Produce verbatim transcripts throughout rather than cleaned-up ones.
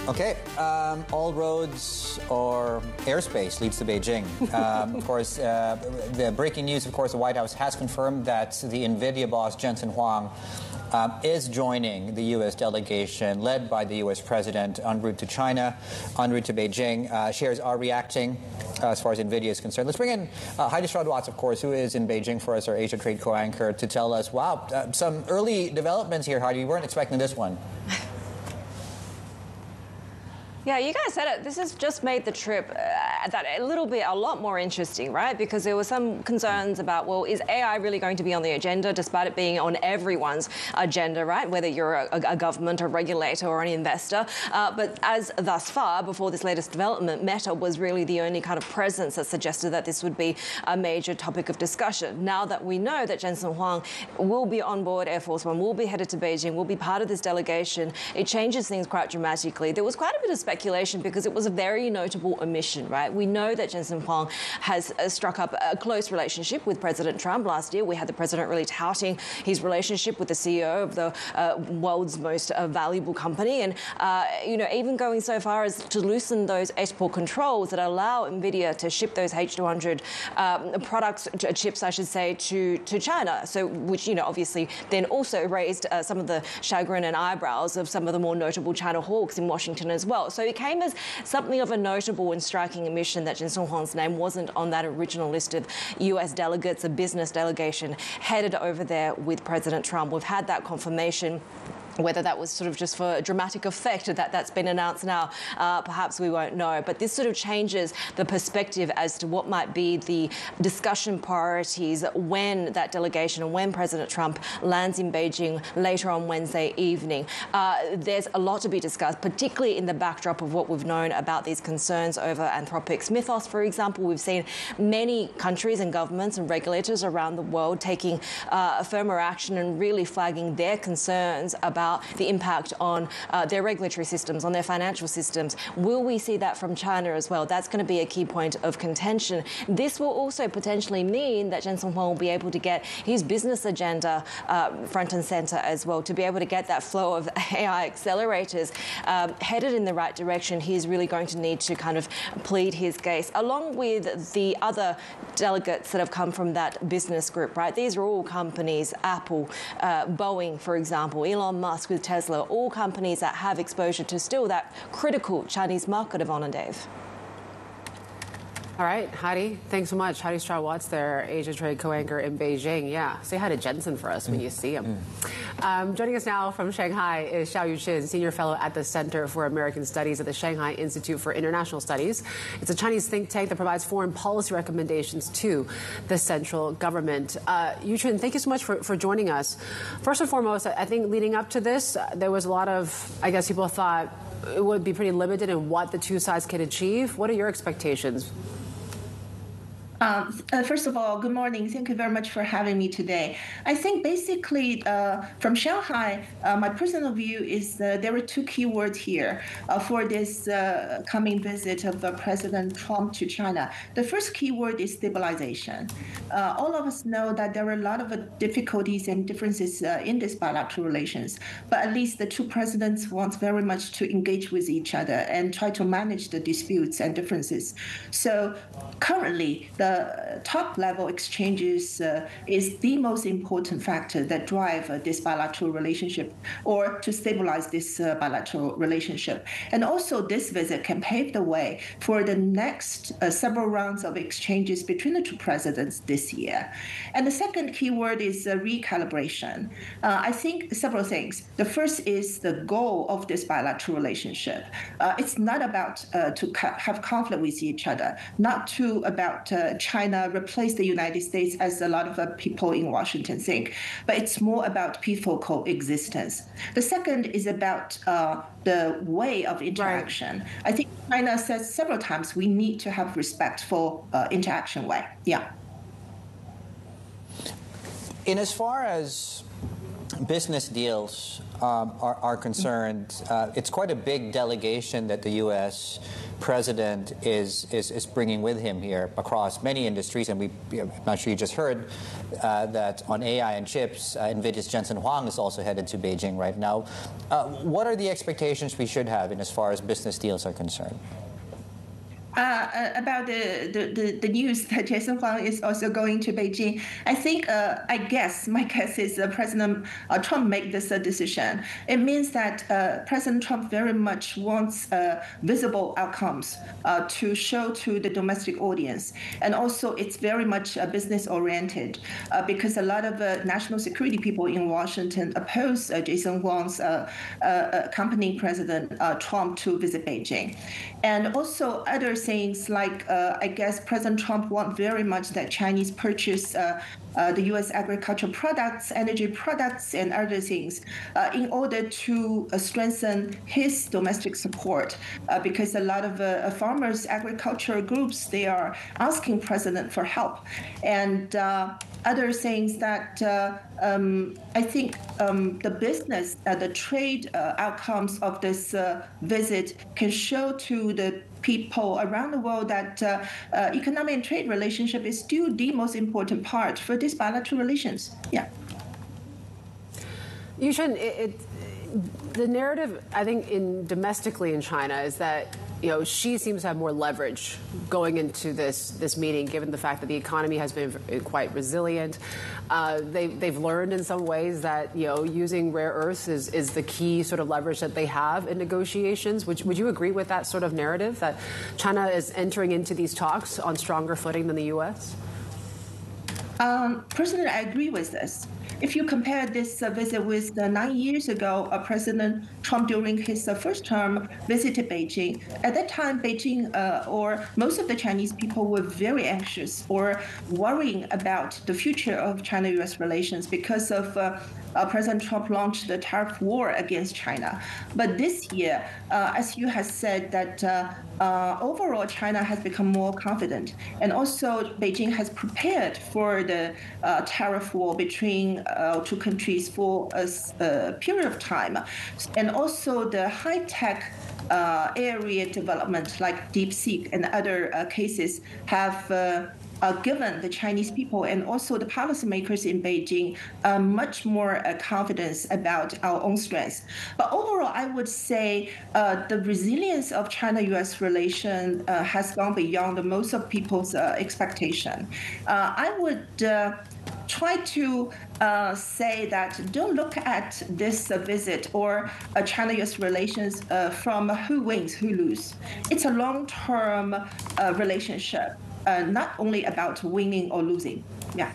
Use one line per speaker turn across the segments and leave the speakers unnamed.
Okay, um, all roads or airspace leads to Beijing. Um, of course, uh, the breaking news, of course, the White House has confirmed that the NVIDIA boss, Jensen Huang, um, is joining the U S delegation led by the U S president en route to China, en route to Beijing. Uh, shares are reacting uh, as far as NVIDIA is concerned. Let's bring in uh, Heidi Stroud-Watts, of course, who is in Beijing for us, our Asia Trade co-anchor, to tell us, wow, uh, some early developments here, Heidi. We weren't expecting this one.
Yeah, you guys said it. This has just made the trip uh, that a little bit, a lot more interesting, right? Because there were some concerns about, well, is A I really going to be on the agenda, despite it being on everyone's agenda, right? Whether you're a, a government, a regulator, or an investor. Uh, but as thus far, before this latest development, Meta was really the only kind of presence that suggested that this would be a major topic of discussion. Now that we know that Jensen Huang will be on board Air Force One, will be headed to Beijing, will be part of this delegation, it changes things quite dramatically. There was quite a bit of speculation because it was a very notable omission, right? We know that Jensen Huang has uh, struck up a close relationship with President Trump. Last year, we had the president really touting his relationship with the C E O of the uh, world's most uh, valuable company, and uh, you know, even going so far as to loosen those export controls that allow NVIDIA to ship those H two hundred um, products, chips, I should say, to to China. So, which you know, obviously, then also raised uh, some of the chagrin and eyebrows of some of the more notable China hawks in Washington as well. So it came as something of a notable and striking omission that Jensen Huang's name wasn't on that original list of U S delegates, a business delegation headed over there with President Trump. We've had that confirmation. Whether that was sort of just for a dramatic effect that that's been announced now, uh, perhaps we won't know. But this sort of changes the perspective as to what might be the discussion priorities when that delegation and when President Trump lands in Beijing later on Wednesday evening. Uh, there's a lot to be discussed, particularly in the backdrop of what we've known about these concerns over Anthropic's Mythos, for example. We've seen many countries and governments and regulators around the world taking uh, firmer action and really flagging their concerns about the impact on uh, their regulatory systems, on their financial systems. Will we see that from China as well? That's going to be a key point of contention. This will also potentially mean that Jensen Huang will be able to get his business agenda uh, front and center as well, to be able to get that flow of A I accelerators um, headed in the right direction. He's really going to need to kind of plead his case, along with the other delegates that have come from that business group, right? These are all companies, Apple, uh, Boeing, for example, Elon Musk with Tesla, all companies that have exposure to still that critical Chinese market, Yvonne and Dave.
All right, Heidi, thanks so much. Heidi Stroud-Watts there, Asia Trade co-anchor in Beijing. Yeah, say hi to Jensen for us when you see him. Mm. Um, joining us now from Shanghai is Xiaoyu Qin, Senior Fellow at the Center for American Studies at the Shanghai Institute for International Studies. It's a Chinese think tank that provides foreign policy recommendations to the central government. Uh, Yu Qin, thank you so much for, for joining us. First and foremost, I think leading up to this, uh, there was a lot of, I guess people thought it would be pretty limited in what the two sides could achieve. What are your expectations?
Um, uh, first of all, good morning. Thank you very much for having me today. I think basically uh, from Shanghai, uh, my personal view is uh, there are two key words here uh, for this uh, coming visit of uh, President Trump to China. The first key word is stabilization. Uh, all of us know that there are a lot of uh, difficulties and differences uh, in these bilateral relations, but at least the two presidents want very much to engage with each other and try to manage the disputes and differences. So currently, the Uh, top-level exchanges uh, is the most important factor that drive uh, this bilateral relationship, or to stabilize this uh, bilateral relationship. And also, this visit can pave the way for the next uh, several rounds of exchanges between the two presidents this year. And the second key word is uh, recalibration. Uh, I think several things. The first is the goal of this bilateral relationship. Uh, it's not about uh, to co- have conflict with each other, not to about uh, China replace the United States, as a lot of uh, people in Washington think, but it's more about peaceful coexistence. The second is about uh, the way of interaction. Right. I think China says several times we need to have respectful uh, interaction way. Yeah.
In as far as business deals um, are, are concerned, uh, it's quite a big delegation that the U S president is, is, is bringing with him here across many industries. And we, I'm not sure you just heard uh, that on A I and chips, uh, NVIDIA's Jensen Huang is also headed to Beijing right now. Uh, what are the expectations we should have in as far as business deals are concerned?
Uh, about the, the, the, the news that Jensen Huang is also going to Beijing, I think, uh, I guess, my guess is uh, President uh, Trump made this uh, decision. It means that uh, President Trump very much wants uh, visible outcomes uh, to show to the domestic audience. And also, it's very much uh, business-oriented uh, because a lot of uh, national security people in Washington oppose uh, Jensen Huang's uh, uh, accompanying President uh, Trump to visit Beijing. And also, other things like, uh, I guess President Trump wants very much that Chinese purchase uh, uh, the U S agricultural products, energy products, and other things uh, in order to uh, strengthen his domestic support. Uh, because a lot of uh, farmers, agricultural groups, they are asking President for help. And uh, other things that uh, um, I think um, the business, uh, the trade uh, outcomes of this uh, visit can show to the people around the world that uh, uh, economic and trade relationship is still the most important part for these bilateral relations. Yeah.
Yushin, it, it, the narrative, I think, in domestically in China is that, you know, Xi seems to have more leverage going into this this meeting, given the fact that the economy has been quite resilient. Uh, they, they've learned in some ways that, you know, using rare earths is, is the key sort of leverage that they have in negotiations. Would, would you agree with that sort of narrative, that China is entering into these talks on stronger footing than the U S?
Um, personally, I agree with this. If you compare this uh, visit with uh, nine years ago, uh, President Trump, during his uh, first term, visited Beijing. At that time, Beijing uh, or most of the Chinese people were very anxious or worrying about the future of China-U S relations because of uh, uh, President Trump launched the tariff war against China. But this year, uh, as you have said, that uh, uh, overall China has become more confident, and also Beijing has prepared for the uh, tariff war between uh, two countries for a, a period of time, and also the high-tech uh, area development like DeepSeek and other uh, cases have uh, Uh, given the Chinese people and also the policymakers in Beijing uh, much more uh, confidence about our own strengths. But overall, I would say uh, the resilience of China-U S relation uh, has gone beyond the most of people's uh, expectation. Uh, I would uh, try to uh, say that don't look at this uh, visit or uh, China-U S relations uh, from who wins, who loses. It's a long-term uh, relationship. Uh, not only about winning or losing. Yeah.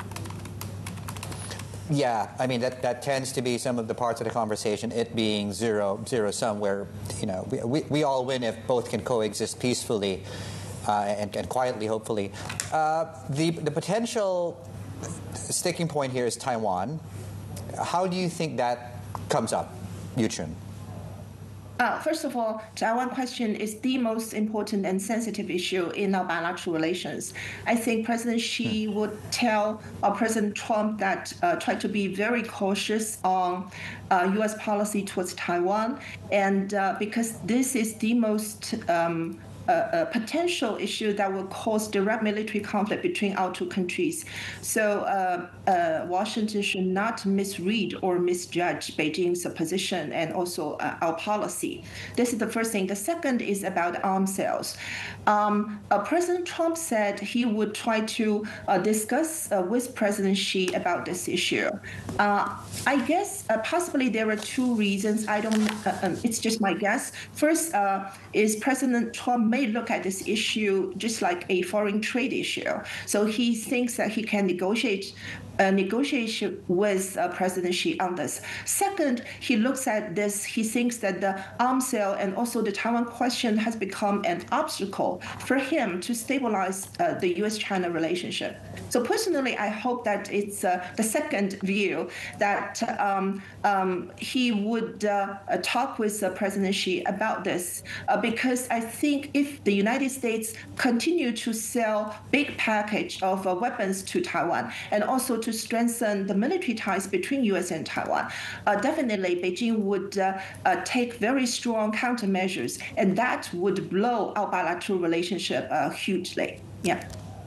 Yeah, I mean, that, that tends to be some of the parts of the conversation, it being zero, zero sum, where, you know, we, we, we all win if both can coexist peacefully uh, and, and quietly, hopefully. Uh, the, the potential sticking point here is Taiwan. How do you think that comes up, Yuchun?
Uh, first of all, Taiwan question is the most important and sensitive issue in our bilateral relations. I think President Xi would tell uh, President Trump that uh, try to be very cautious on uh, U S policy towards Taiwan, and uh, because this is the most um, A, a potential issue that will cause direct military conflict between our two countries. So uh, uh, Washington should not misread or misjudge Beijing's position and also uh, our policy. This is the first thing. The second is about arms sales. Um, uh, President Trump said he would try to uh, discuss uh, with President Xi about this issue. Uh, I guess uh, possibly there are two reasons. I don't. Uh, um, it's just my guess. First uh, is President Trump may look at this issue just like a foreign trade issue. So he thinks that he can negotiate uh, negotiation with uh, President Xi on this. Second, he looks at this, he thinks that the arms sale and also the Taiwan question has become an obstacle for him to stabilize uh, the U S China relationship. So personally, I hope that it's uh, the second view, that um, um, he would uh, talk with uh, President Xi about this, uh, because I think if the United States continue to sell big package of uh, weapons to Taiwan, and also to strengthen the military ties between U S and Taiwan, uh, definitely Beijing would uh, uh, take very strong countermeasures, and that would blow our bilateral relationship uh, hugely. Yeah.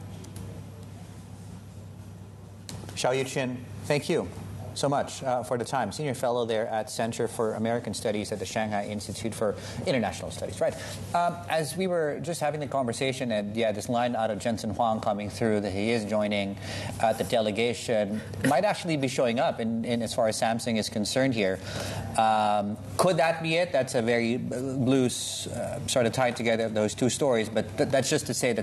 Xiaoyu Qin, thank you so much uh, for the time. Senior Fellow there at Center for American Studies at the Shanghai Institute for International Studies. Right. Um, as we were just having the conversation, and yeah, this line out of Jensen Huang coming through that he is joining uh, the delegation might actually be showing up in, in as far as Samsung is concerned here. Um, could that be it? That's a very loose uh, sort of tied together those two stories, but th- that's just to say that